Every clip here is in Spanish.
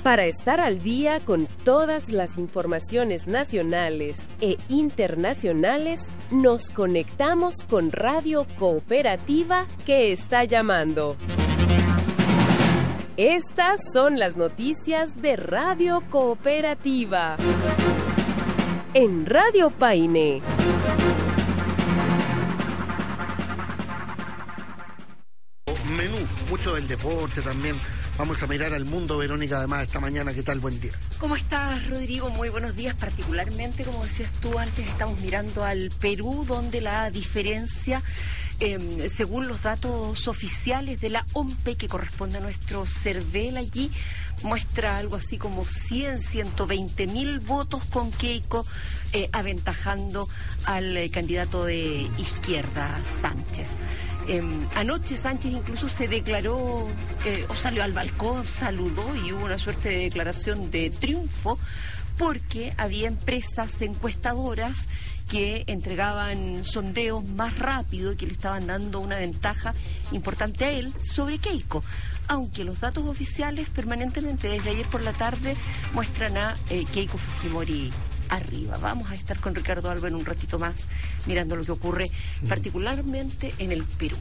Para estar al día con todas las informaciones nacionales e internacionales, nos conectamos con Radio Cooperativa que está llamando. Estas son las noticias de Radio Cooperativa. En Radio Paine. Menú, mucho del deporte también. Vamos a mirar al mundo, Verónica, además, esta mañana. ¿Qué tal? Buen día. ¿Cómo estás, Rodrigo? Muy buenos días. Particularmente, como decías tú antes, estamos mirando al Perú, donde la diferencia, según los datos oficiales de la OMPE, que corresponde a nuestro CERVEL allí, muestra algo así como 120.000 votos con Keiko, aventajando al candidato de izquierda, Sánchez. Anoche Sánchez incluso se declaró, o salió al balcón, saludó y hubo una suerte de declaración de triunfo, porque había empresas encuestadoras que entregaban sondeos más rápido y que le estaban dando una ventaja importante a él sobre Keiko. Aunque los datos oficiales permanentemente desde ayer por la tarde muestran a Keiko Fujimori arriba. Vamos a estar con Ricardo Alba en un ratito más mirando lo que ocurre particularmente en el Perú.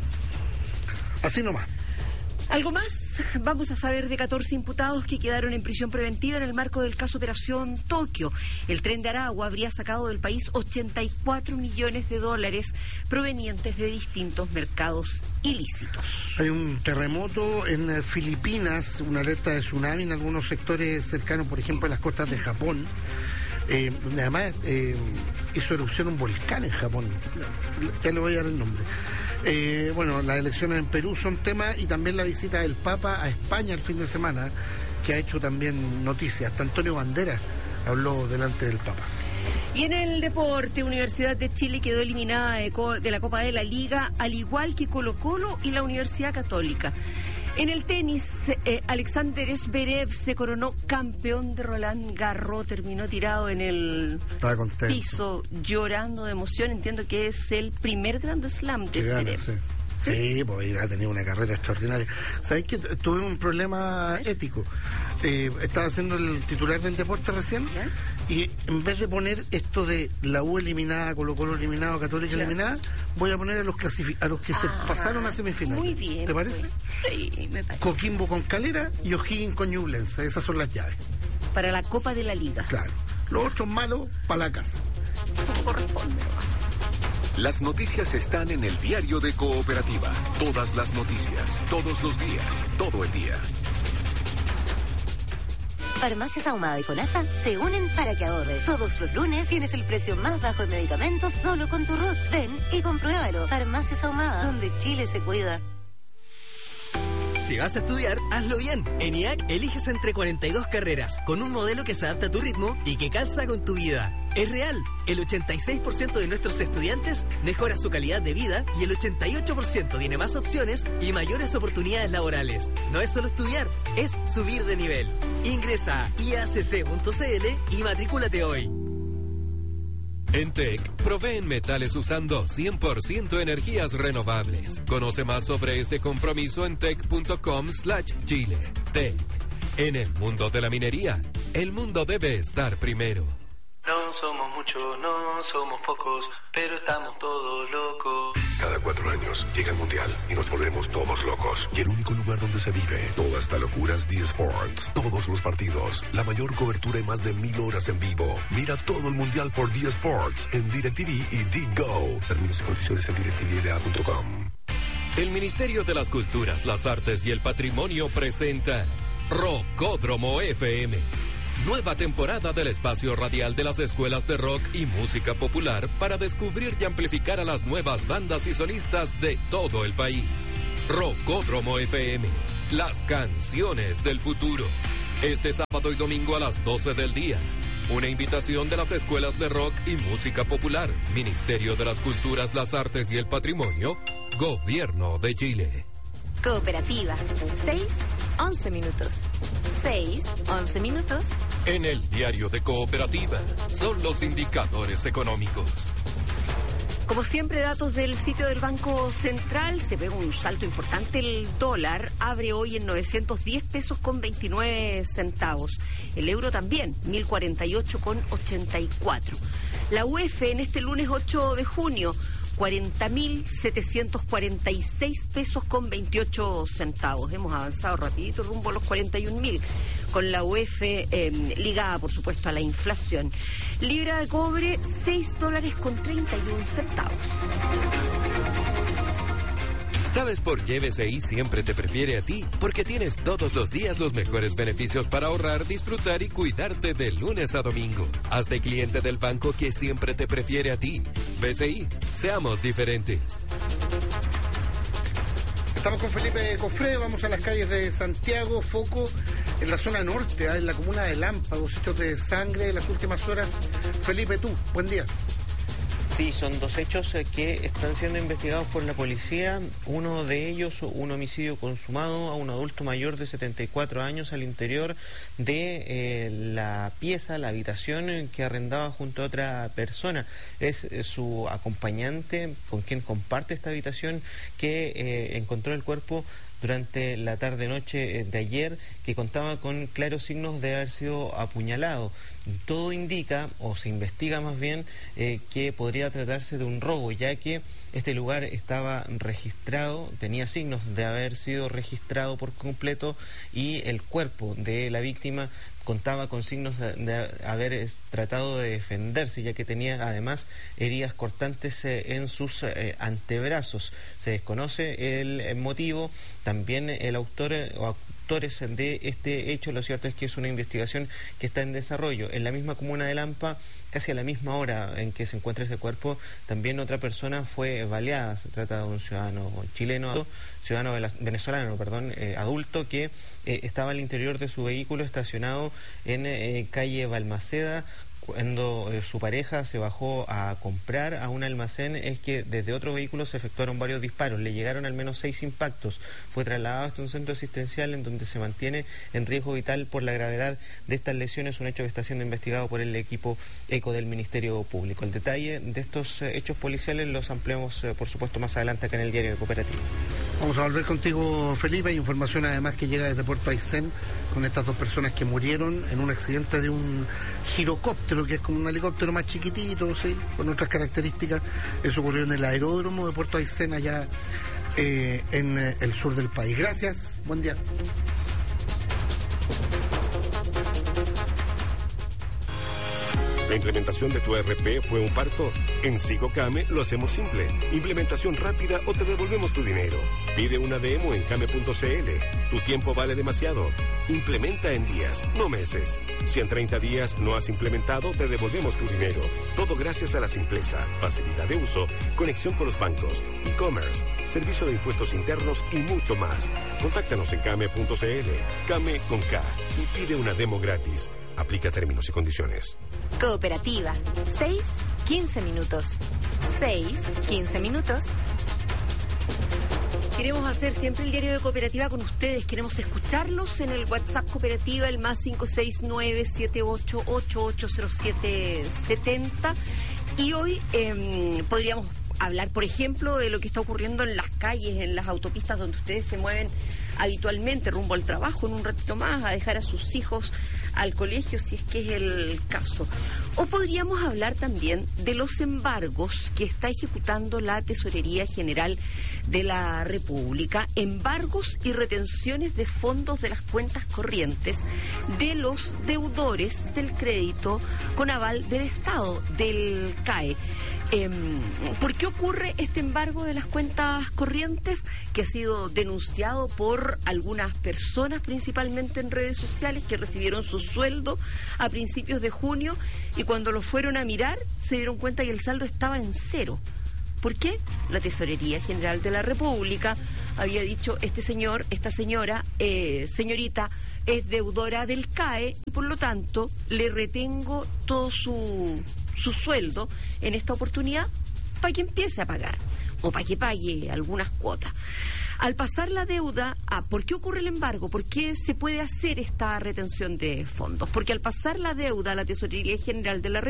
Así nomás. ¿Algo más? Vamos a saber de 14 imputados que quedaron en prisión preventiva en el marco del caso Operación Tokio. El Tren de Aragua habría sacado del país $84 millones provenientes de distintos mercados ilícitos. Hay un terremoto en Filipinas, una alerta de tsunami en algunos sectores cercanos, por ejemplo, en las costas de Japón. Además, hizo erupción un volcán en Japón. Ya le voy a dar el nombre. Bueno, las elecciones en Perú son tema, y también la visita del Papa a España el fin de semana, que ha hecho también noticias. Hasta Antonio Banderas habló delante del Papa. Y en el deporte, Universidad de Chile quedó eliminada de la Copa de la Liga, al igual que Colo-Colo y la Universidad Católica. En el tenis, Alexander Zverev se coronó campeón de Roland Garros, terminó tirado en el piso llorando de emoción. Entiendo que es el primer Grand Slam de Zverev. Sí, pues ha tenido una carrera extraordinaria. ¿Sabes que tuve un problema ético? Estaba haciendo el titular del deporte recién, ¿ya? Y en vez de poner esto de la U eliminada, Colo-Colo eliminado, Católica eliminada, voy a poner a los que se pasaron a semifinales. Muy bien. ¿Te parece? Sí, me parece. Coquimbo con Calera y O'Higgins con Ñublense. Esas son las llaves. Para la Copa de la Liga. Claro. Los otros malos, para la casa. Como corresponde. Las noticias están en el Diario de Cooperativa. Todas las noticias, todos los días, todo el día. Farmacias Ahumada y FONASA se unen para que ahorres. Todos los lunes tienes el precio más bajo en medicamentos solo con tu RUT. Ven y compruébalo. Farmacias Ahumada, donde Chile se cuida. Si vas a estudiar, hazlo bien. En IAC eliges entre 42 carreras, con un modelo que se adapta a tu ritmo y que calza con tu vida. Es real, el 86% de nuestros estudiantes mejora su calidad de vida y el 88% tiene más opciones y mayores oportunidades laborales. No es solo estudiar, es subir de nivel. Ingresa a iacc.cl y matrículate hoy. En TEC, proveen metales usando 100% energías renovables. Conoce más sobre este compromiso en tec.com/Chile. TEC. En el mundo de la minería, el mundo debe estar primero. No somos muchos, no somos pocos, pero estamos todos locos. Cada 4 años llega el Mundial y nos volvemos todos locos. Y el único lugar donde se vive toda esta locura es D-Sports. Todos los partidos, la mayor cobertura y más de 1000 horas en vivo. Mira todo el Mundial por D-Sports en DirecTV y D-Go. Términos y condiciones en directvda.com. El Ministerio de las Culturas, las Artes y el Patrimonio presenta Rockódromo FM. Nueva temporada del espacio radial de las escuelas de rock y música popular para descubrir y amplificar a las nuevas bandas y solistas de todo el país. Rockódromo FM, las canciones del futuro. Este sábado y domingo a las 12 del día. Una invitación de las escuelas de rock y música popular, Ministerio de las Culturas, las Artes y el Patrimonio, Gobierno de Chile. Cooperativa, 6-11 minutos. 6-11 minutos. En el Diario de Cooperativa, son los indicadores económicos. Como siempre, datos del sitio del Banco Central. Se ve un salto importante. El dólar abre hoy en 910 pesos con 29 centavos. El euro también, 1048,84. La UEF en este lunes 8 de junio, 40.746 pesos con 28 centavos. Hemos avanzado rapidito rumbo a los 41.000, con la UEF ligada, por supuesto, a la inflación. Libra de cobre, $6 con 31 centavos. ¿Sabes por qué BCI siempre te prefiere a ti? Porque tienes todos los días los mejores beneficios para ahorrar, disfrutar y cuidarte de lunes a domingo. Hazte cliente del banco que siempre te prefiere a ti. BCI, seamos diferentes. Estamos con Felipe Cofré, vamos a las calles de Santiago, foco en la zona norte, en la comuna de Lampa, 2 hechos de sangre en las últimas horas. Felipe, tú, buen día. Sí, son 2 hechos que están siendo investigados por la policía. Uno de ellos, un homicidio consumado a un adulto mayor de 74 años al interior de la pieza, la habitación que arrendaba junto a otra persona. Es su acompañante con quien comparte esta habitación que encontró el cuerpo durante la tarde-noche de ayer, que contaba con claros signos de haber sido apuñalado. Todo indica, o se investiga más bien, que podría tratarse de un robo, ya que este lugar estaba registrado, tenía signos de haber sido registrado por completo, y el cuerpo de la víctima contaba con signos de haber tratado de defenderse, ya que tenía además heridas cortantes en sus antebrazos. Se desconoce el motivo, también el autor o autores de este hecho. Lo cierto es que es una investigación que está en desarrollo. En la misma comuna de Lampa, casi a la misma hora en que se encuentra ese cuerpo, también otra persona fue baleada. Se trata de un ciudadano venezolano, adulto, que estaba al interior de su vehículo estacionado en calle Balmaceda. Cuando su pareja se bajó a comprar a un almacén, es que desde otro vehículo se efectuaron varios disparos. Le llegaron al menos 6 impactos. Fue trasladado hasta un centro asistencial en donde se mantiene en riesgo vital por la gravedad de estas lesiones, un hecho que está siendo investigado por el equipo ECO del Ministerio Público. El detalle de estos hechos policiales los ampliamos, por supuesto, más adelante acá en el Diario de Cooperativa. Vamos a volver contigo, Felipe. Hay información además que llega desde Puerto Aysén con estas 2 personas que murieron en un accidente de un girocóptero, que es como un helicóptero más chiquitito, ¿sí?, con otras características. Eso ocurrió en el aeródromo de Puerto Aysén, allá en el sur del país. Gracias, buen día. ¿La implementación de tu ERP fue un parto? En Sigocame lo hacemos simple. Implementación rápida o te devolvemos tu dinero. Pide una demo en came.cl. Tu tiempo vale demasiado. Implementa en días, no meses. Si en 30 días no has implementado, te devolvemos tu dinero. Todo gracias a la simpleza, facilidad de uso, conexión con los bancos, e-commerce, servicio de impuestos internos y mucho más. Contáctanos en came.cl. Came con K. Y pide una demo gratis. Aplica términos y condiciones. Cooperativa. 6-15 minutos. 6-15 minutos. Queremos hacer siempre el Diario de Cooperativa con ustedes. Queremos escucharlos en el WhatsApp Cooperativa, el más 569-78880770. Y hoy podríamos hablar, por ejemplo, de lo que está ocurriendo en las calles, en las autopistas donde ustedes se mueven habitualmente rumbo al trabajo, en un ratito más, a dejar a sus hijos al colegio, si es que es el caso. O podríamos hablar también de los embargos que está ejecutando la Tesorería General de la República, embargos y retenciones de fondos de las cuentas corrientes de los deudores del crédito con aval del Estado, del CAE. ¿Por qué ocurre este embargo de las cuentas corrientes? Que ha sido denunciado por algunas personas, principalmente en redes sociales, que recibieron su sueldo a principios de junio y cuando lo fueron a mirar se dieron cuenta que el saldo estaba en 0. ¿Por qué? La Tesorería General de la República había dicho, este señor, esta señora, señorita, es deudora del CAE y por lo tanto le retengo todo su sueldo en esta oportunidad para que empiece a pagar o para que pague algunas cuotas. Al pasar la deuda, ¿por qué ocurre el embargo? ¿Por qué se puede hacer esta retención de fondos? Porque al pasar la deuda a la Tesorería General de la República,